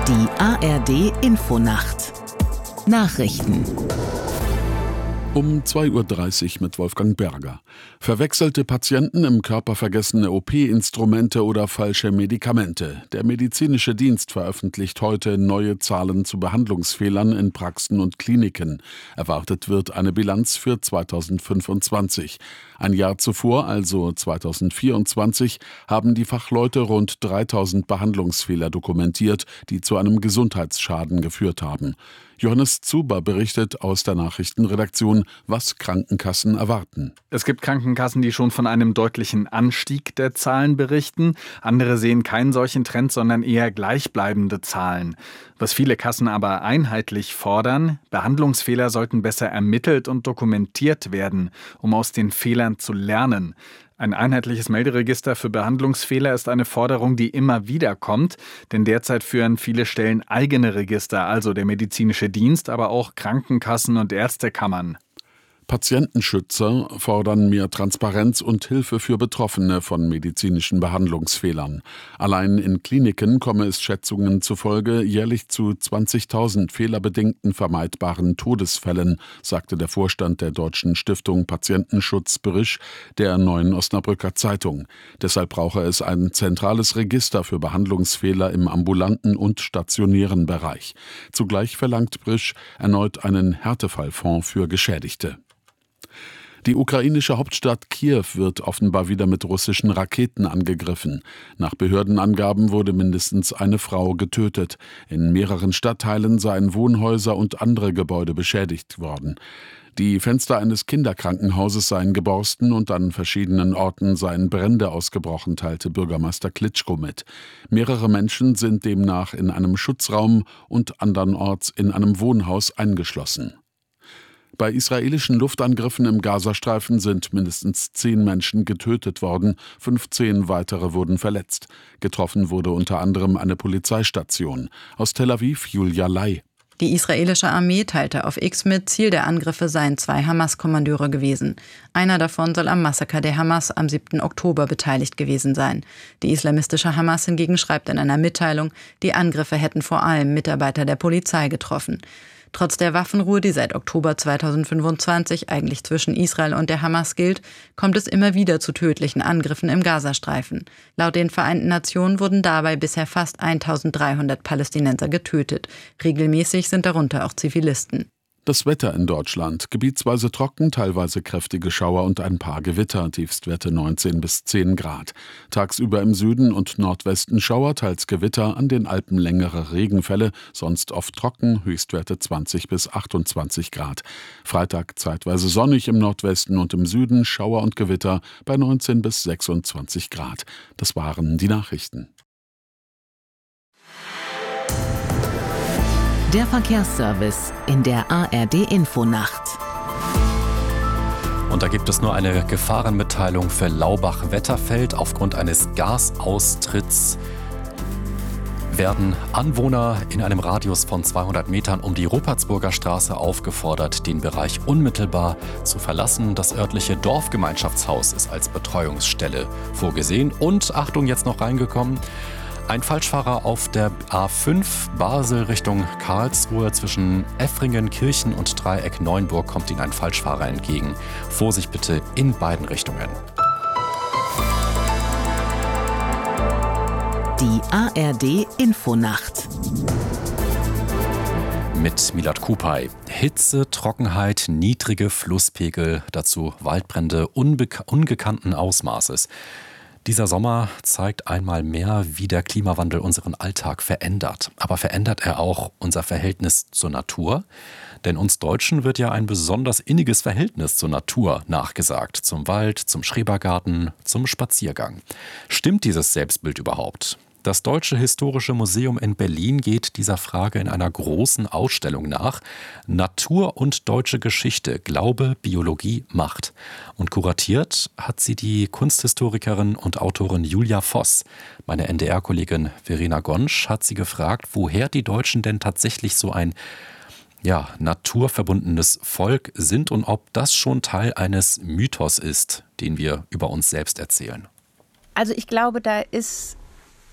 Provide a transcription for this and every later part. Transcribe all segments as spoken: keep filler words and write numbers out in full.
Die A R D-Infonacht Nachrichten Um zwei Uhr dreißig mit Wolfgang Berger. Verwechselte Patienten im Körper vergessene O P-Instrumente oder falsche Medikamente. Der medizinische Dienst veröffentlicht heute neue Zahlen zu Behandlungsfehlern in Praxen und Kliniken. Erwartet wird eine Bilanz für zweitausendfünfundzwanzig. Ein Jahr zuvor, also zweitausendvierundzwanzig, haben die Fachleute rund dreitausend Behandlungsfehler dokumentiert, die zu einem Gesundheitsschaden geführt haben. Johannes Zuber berichtet aus der Nachrichtenredaktion, was Krankenkassen erwarten. Es gibt Krankenkassen, die schon von einem deutlichen Anstieg der Zahlen berichten. Andere sehen keinen solchen Trend, sondern eher gleichbleibende Zahlen. Was viele Kassen aber einheitlich fordern: Behandlungsfehler sollten besser ermittelt und dokumentiert werden, um aus den Fehlern zu lernen. Ein einheitliches Melderegister für Behandlungsfehler ist eine Forderung, die immer wieder kommt, denn derzeit führen viele Stellen eigene Register, also der medizinische Dienst, aber auch Krankenkassen und Ärztekammern. Patientenschützer fordern mehr Transparenz und Hilfe für Betroffene von medizinischen Behandlungsfehlern. Allein in Kliniken komme es Schätzungen zufolge jährlich zu zwanzigtausend fehlerbedingten vermeidbaren Todesfällen, sagte der Vorstand der Deutschen Stiftung Patientenschutz Brisch der Neuen Osnabrücker Zeitung. Deshalb brauche es ein zentrales Register für Behandlungsfehler im ambulanten und stationären Bereich. Zugleich verlangt Brisch erneut einen Härtefallfonds für Geschädigte. Die ukrainische Hauptstadt Kiew wird offenbar wieder mit russischen Raketen angegriffen. Nach Behördenangaben wurde mindestens eine Frau getötet. In mehreren Stadtteilen seien Wohnhäuser und andere Gebäude beschädigt worden. Die Fenster eines Kinderkrankenhauses seien geborsten und an verschiedenen Orten seien Brände ausgebrochen, teilte Bürgermeister Klitschko mit. Mehrere Menschen sind demnach in einem Schutzraum und andernorts in einem Wohnhaus eingeschlossen. Bei israelischen Luftangriffen im Gazastreifen sind mindestens zehn Menschen getötet worden, fünfzehn weitere wurden verletzt. Getroffen wurde unter anderem eine Polizeistation. Aus Tel Aviv Julia Lai. Die israelische Armee teilte auf X mit, Ziel der Angriffe seien zwei Hamas-Kommandeure gewesen. Einer davon soll am Massaker der Hamas am siebten Oktober beteiligt gewesen sein. Die islamistische Hamas hingegen schreibt in einer Mitteilung, die Angriffe hätten vor allem Mitarbeiter der Polizei getroffen. Trotz der Waffenruhe, die seit Oktober zweitausendfünfundzwanzig eigentlich zwischen Israel und der Hamas gilt, kommt es immer wieder zu tödlichen Angriffen im Gazastreifen. Laut den Vereinten Nationen wurden dabei bisher fast eintausenddreihundert Palästinenser getötet. Regelmäßig sind darunter auch Zivilisten. Das Wetter in Deutschland: gebietsweise trocken, teilweise kräftige Schauer und ein paar Gewitter, Tiefstwerte neunzehn bis zehn Grad. Tagsüber im Süden und Nordwesten Schauer, teils Gewitter, an den Alpen längere Regenfälle, sonst oft trocken, Höchstwerte zwanzig bis achtundzwanzig Grad. Freitag zeitweise sonnig im Nordwesten und im Süden, Schauer und Gewitter bei neunzehn bis sechsundzwanzig Grad. Das waren die Nachrichten. Der Verkehrsservice in der A R D-Infonacht. Und da gibt es nur eine Gefahrenmitteilung für Laubach-Wetterfeld. Aufgrund eines Gasaustritts werden Anwohner in einem Radius von zweihundert Metern um die Rupertsburger Straße aufgefordert, den Bereich unmittelbar zu verlassen. Das örtliche Dorfgemeinschaftshaus ist als Betreuungsstelle vorgesehen. Und Achtung, jetzt noch reingekommen: Ein Falschfahrer auf der A fünf Basel Richtung Karlsruhe zwischen Effringen, Kirchen und Dreieck Neuenburg kommt Ihnen ein Falschfahrer entgegen. Vorsicht bitte in beiden Richtungen. Die A R D-Infonacht. Mit Milad Kupay. Hitze, Trockenheit, niedrige Flusspegel, dazu Waldbrände unbek- ungekannten Ausmaßes. Dieser Sommer zeigt einmal mehr, wie der Klimawandel unseren Alltag verändert. Aber verändert er auch unser Verhältnis zur Natur? Denn uns Deutschen wird ja ein besonders inniges Verhältnis zur Natur nachgesagt. Zum Wald, zum Schrebergarten, zum Spaziergang. Stimmt dieses Selbstbild überhaupt? Das Deutsche Historische Museum in Berlin geht dieser Frage in einer großen Ausstellung nach. Natur und deutsche Geschichte, Glaube, Biologie, Macht. Und kuratiert hat sie die Kunsthistorikerin und Autorin Julia Voss. Meine N D R-Kollegin Verena Gonsch hat sie gefragt, woher die Deutschen denn tatsächlich so ein ja, naturverbundenes Volk sind und ob das schon Teil eines Mythos ist, den wir über uns selbst erzählen. Also ich glaube, da ist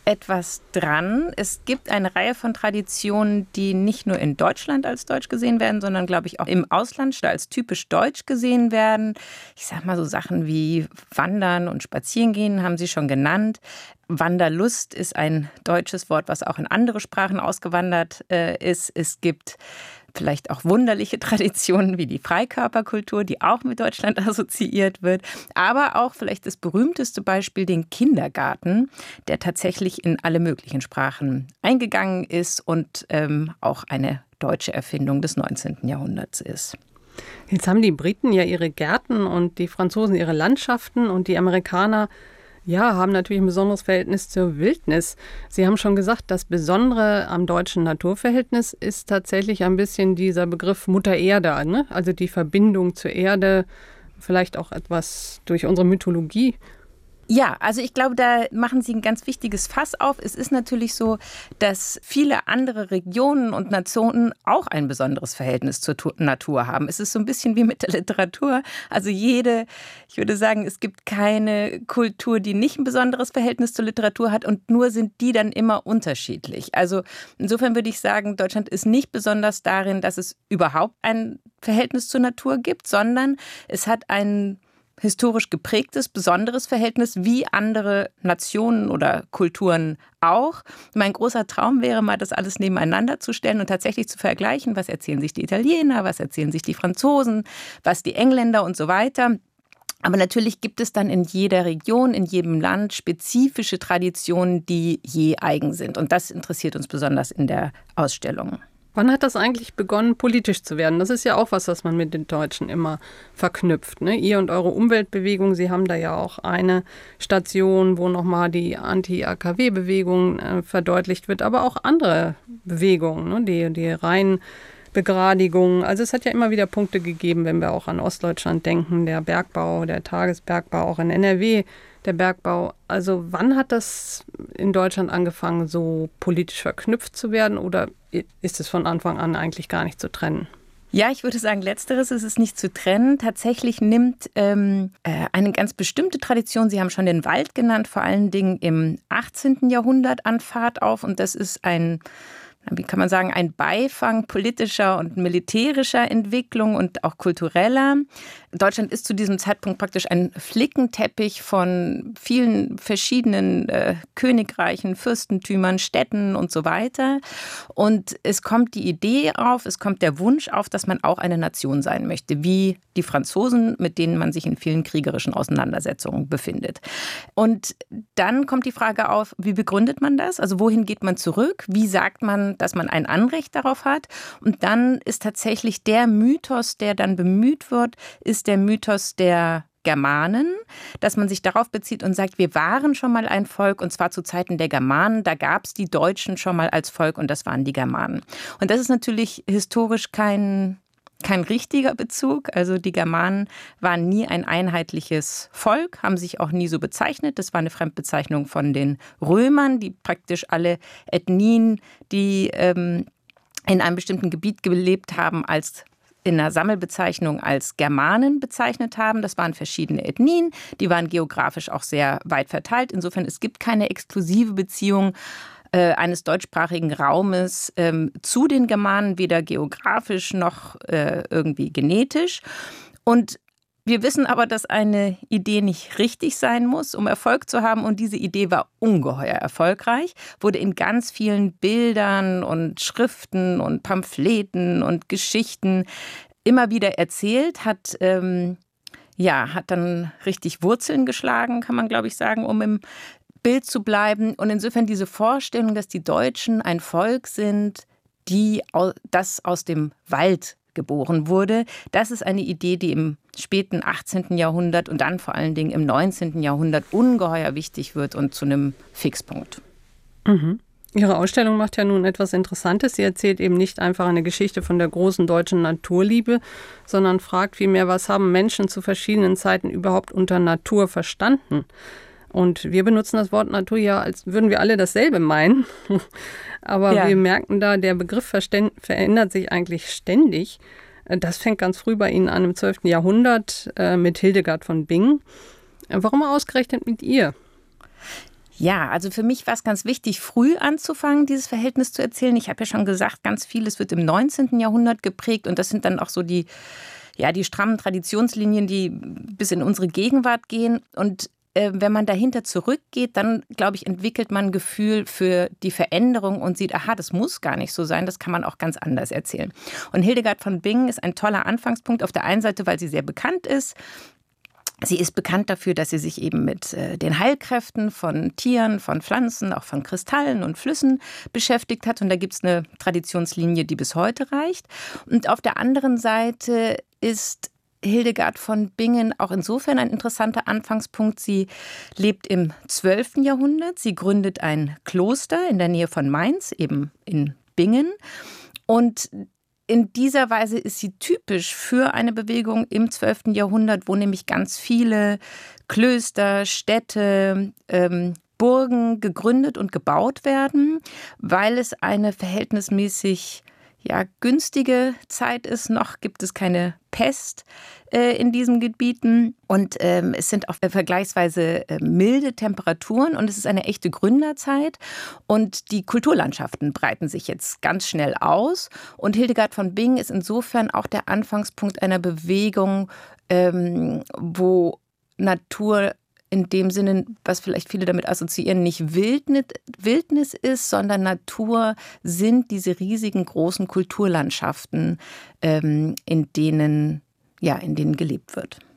etwas dran. Es gibt eine Reihe von Traditionen, die nicht nur in Deutschland als deutsch gesehen werden, sondern, glaube ich, auch im Ausland als typisch deutsch gesehen werden. Ich sage mal so Sachen wie Wandern und Spazierengehen haben Sie schon genannt. Wanderlust ist ein deutsches Wort, was auch in andere Sprachen ausgewandert äh, ist. Es gibt vielleicht auch wunderliche Traditionen wie die Freikörperkultur, die auch mit Deutschland assoziiert wird. Aber auch vielleicht das berühmteste Beispiel, den Kindergarten, der tatsächlich in alle möglichen Sprachen eingegangen ist und ähm, auch eine deutsche Erfindung des neunzehnten Jahrhunderts ist. Jetzt haben die Briten ja ihre Gärten und die Franzosen ihre Landschaften und die Amerikaner ja, haben natürlich ein besonderes Verhältnis zur Wildnis. Sie haben schon gesagt, das Besondere am deutschen Naturverhältnis ist tatsächlich ein bisschen dieser Begriff Mutter Erde, ne? Also die Verbindung zur Erde, vielleicht auch etwas durch unsere Mythologie. Ja, also ich glaube, da machen Sie ein ganz wichtiges Fass auf. Es ist natürlich so, dass viele andere Regionen und Nationen auch ein besonderes Verhältnis zur Natur haben. Es ist so ein bisschen wie mit der Literatur. Also jede, ich würde sagen, es gibt keine Kultur, die nicht ein besonderes Verhältnis zur Literatur hat und nur sind die dann immer unterschiedlich. Also insofern würde ich sagen, Deutschland ist nicht besonders darin, dass es überhaupt ein Verhältnis zur Natur gibt, sondern es hat ein historisch geprägtes, besonderes Verhältnis, wie andere Nationen oder Kulturen auch. Mein großer Traum wäre mal, das alles nebeneinander zu stellen und tatsächlich zu vergleichen, was erzählen sich die Italiener, was erzählen sich die Franzosen, was die Engländer und so weiter. Aber natürlich gibt es dann in jeder Region, in jedem Land spezifische Traditionen, die je eigen sind. Und das interessiert uns besonders in der Ausstellung. Wann hat das eigentlich begonnen, politisch zu werden? Das ist ja auch was, was man mit den Deutschen immer verknüpft, ne? Ihr und eure Umweltbewegung, Sie haben da ja auch eine Station, wo nochmal die Anti-A K W-Bewegung äh, verdeutlicht wird, aber auch andere Bewegungen, ne? die, die Rheinbegradigung. Also es hat ja immer wieder Punkte gegeben, wenn wir auch an Ostdeutschland denken, der Bergbau, der Tagesbergbau, auch in N R W, der Bergbau. Also wann hat das in Deutschland angefangen, so politisch verknüpft zu werden oder ist es von Anfang an eigentlich gar nicht zu trennen? Ja, ich würde sagen, letzteres ist es nicht zu trennen. Tatsächlich nimmt ähm, äh, eine ganz bestimmte Tradition, Sie haben schon den Wald genannt, vor allen Dingen im achtzehnten Jahrhundert an Fahrt auf. Und das ist ein, wie kann man sagen, ein Beifang politischer und militärischer Entwicklung und auch kultureller. Deutschland ist zu diesem Zeitpunkt praktisch ein Flickenteppich von vielen verschiedenen äh, Königreichen, Fürstentümern, Städten und so weiter. Und es kommt die Idee auf, es kommt der Wunsch auf, dass man auch eine Nation sein möchte, wie die Franzosen, mit denen man sich in vielen kriegerischen Auseinandersetzungen befindet. Und dann kommt die Frage auf, wie begründet man das? Also wohin geht man zurück? Wie sagt man, dass man ein Anrecht darauf hat? Und dann ist tatsächlich der Mythos, der dann bemüht wird, ist der Mythos der Germanen, dass man sich darauf bezieht und sagt, wir waren schon mal ein Volk und zwar zu Zeiten der Germanen, da gab es die Deutschen schon mal als Volk und das waren die Germanen. Und das ist natürlich historisch kein, kein richtiger Bezug, also die Germanen waren nie ein einheitliches Volk, haben sich auch nie so bezeichnet, das war eine Fremdbezeichnung von den Römern, die praktisch alle Ethnien, die ähm, in einem bestimmten Gebiet gelebt haben, als in einer Sammelbezeichnung als Germanen bezeichnet haben. Das waren verschiedene Ethnien, die waren geografisch auch sehr weit verteilt. Insofern, es gibt keine exklusive Beziehung äh, eines deutschsprachigen Raumes ähm, zu den Germanen, weder geografisch noch äh, irgendwie genetisch. Und wir wissen aber, dass eine Idee nicht richtig sein muss, um Erfolg zu haben. Und diese Idee war ungeheuer erfolgreich, wurde in ganz vielen Bildern und Schriften und Pamphleten und Geschichten immer wieder erzählt, hat, ähm, ja, hat dann richtig Wurzeln geschlagen, kann man, glaube ich, sagen, um im Bild zu bleiben. Und insofern diese Vorstellung, dass die Deutschen ein Volk sind, die das aus dem Wald geboren wurde. Das ist eine Idee, die im späten achtzehnten Jahrhundert und dann vor allen Dingen im neunzehnten Jahrhundert ungeheuer wichtig wird und zu einem Fixpunkt. Mhm. Ihre Ausstellung macht ja nun etwas Interessantes. Sie erzählt eben nicht einfach eine Geschichte von der großen deutschen Naturliebe, sondern fragt vielmehr, was haben Menschen zu verschiedenen Zeiten überhaupt unter Natur verstanden? Und wir benutzen das Wort Natur ja, als würden wir alle dasselbe meinen. Aber ja, wir merken da, der Begriff verändert sich eigentlich ständig. Das fängt ganz früh bei Ihnen an, im zwölften Jahrhundert äh, mit Hildegard von Bingen. Warum ausgerechnet mit ihr? Ja, also für mich war es ganz wichtig, früh anzufangen, dieses Verhältnis zu erzählen. Ich habe ja schon gesagt, ganz vieles wird im neunzehnten Jahrhundert geprägt und das sind dann auch so die, ja, die strammen Traditionslinien, die bis in unsere Gegenwart gehen. Und äh, wenn man dahinter zurückgeht, dann, glaube ich, entwickelt man ein Gefühl für die Veränderung und sieht, aha, das muss gar nicht so sein, das kann man auch ganz anders erzählen. Und Hildegard von Bingen ist ein toller Anfangspunkt auf der einen Seite, weil sie sehr bekannt ist. Sie ist bekannt dafür, dass sie sich eben mit äh, den Heilkräften von Tieren, von Pflanzen, auch von Kristallen und Flüssen beschäftigt hat. Und da gibt es eine Traditionslinie, die bis heute reicht. Und auf der anderen Seite ist Hildegard von Bingen auch insofern ein interessanter Anfangspunkt. Sie lebt im zwölften Jahrhundert. Sie gründet ein Kloster in der Nähe von Mainz, eben in Bingen. Und in dieser Weise ist sie typisch für eine Bewegung im zwölften Jahrhundert, wo nämlich ganz viele Klöster, Städte, ähm, Burgen gegründet und gebaut werden, weil es eine verhältnismäßig ja, günstige Zeit ist. Noch gibt es keine Pest äh, in diesen Gebieten und ähm, es sind auch vergleichsweise äh, milde Temperaturen und es ist eine echte Gründerzeit und die Kulturlandschaften breiten sich jetzt ganz schnell aus und Hildegard von Bingen ist insofern auch der Anfangspunkt einer Bewegung, ähm, wo Natur in dem Sinne, was vielleicht viele damit assoziieren, nicht Wildnis, Wildnis ist, sondern Natur sind diese riesigen großen Kulturlandschaften, ähm, in denen, ja, in denen gelebt wird.